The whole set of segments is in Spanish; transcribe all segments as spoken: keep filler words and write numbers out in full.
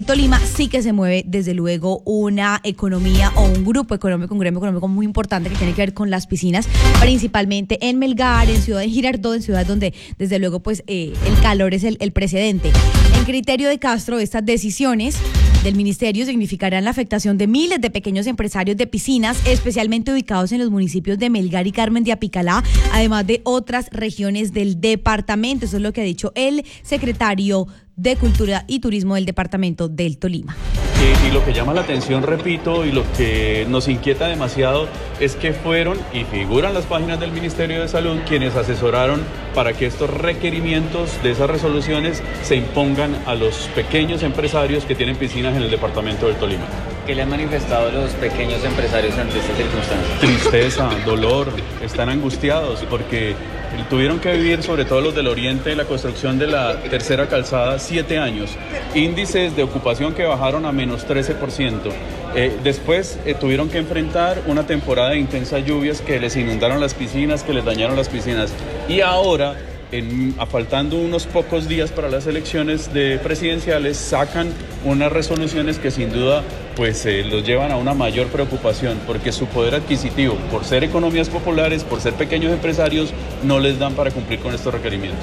Tolima sí que se mueve desde luego una economía o un grupo económico, un gremio económico muy importante que tiene que ver con las piscinas, principalmente en Melgar, en Ciudad de Girardot, en ciudades donde desde luego pues eh, el calor es el, el precedente. En criterio de Castro, estas decisiones del ministerio significarán la afectación de miles de pequeños empresarios de piscinas, especialmente ubicados en los municipios de Melgar y Carmen de Apicalá, además de otras regiones del departamento. Eso es lo que ha dicho el secretario de Cultura y Turismo del departamento del Tolima. Y, y lo que llama la atención, repito, y lo que nos inquieta demasiado es que fueron y figuran las páginas del Ministerio de Salud quienes asesoraron para que estos requerimientos de esas resoluciones se impongan a los pequeños empresarios que tienen piscinas en el departamento del Tolima. ¿Qué le han manifestado los pequeños empresarios ante estas circunstancias? Tristeza, dolor, están angustiados porque tuvieron que vivir, sobre todo los del oriente, la construcción de la tercera calzada, siete años. Índices de ocupación que bajaron a menos trece por ciento. Eh, después eh, tuvieron que enfrentar una temporada de intensas lluvias que les inundaron las piscinas, que les dañaron las piscinas. Y ahora, en, a faltando unos pocos días para las elecciones de presidenciales, sacan unas resoluciones que sin duda pues eh, los llevan a una mayor preocupación, porque su poder adquisitivo, por ser economías populares, por ser pequeños empresarios, no les dan para cumplir con estos requerimientos.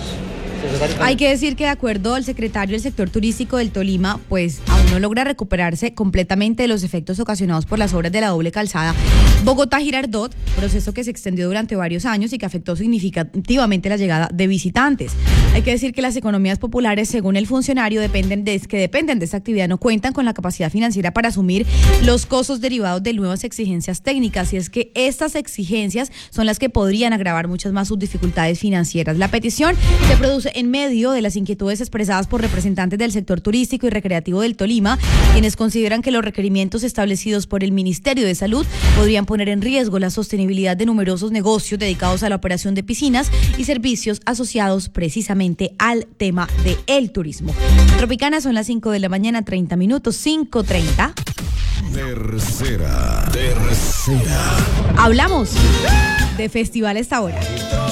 Hay que decir que de acuerdo al secretario del sector turístico del Tolima, pues aún no logra recuperarse completamente de los efectos ocasionados por las obras de la doble calzada Bogotá-Girardot, proceso que se extendió durante varios años y que afectó significativamente la llegada de visitantes. Hay que decir que las economías populares, según el funcionario, dependen de, que dependen de esta actividad, no cuentan con la capacidad financiera para asumir los costos derivados de nuevas exigencias técnicas, y es que estas exigencias son las que podrían agravar muchas más sus dificultades financieras. La petición se produce en medio de las inquietudes expresadas por representantes del sector turístico y recreativo del Tolima, quienes consideran que los requerimientos establecidos por el Ministerio de Salud podrían poner en riesgo la sostenibilidad de numerosos negocios dedicados a la operación de piscinas y servicios asociados precisamente al tema del turismo. Tropicana, son las cinco de la mañana, treinta minutos, cinco treinta. Tercera, tercera. Hablamos de festival esta hora.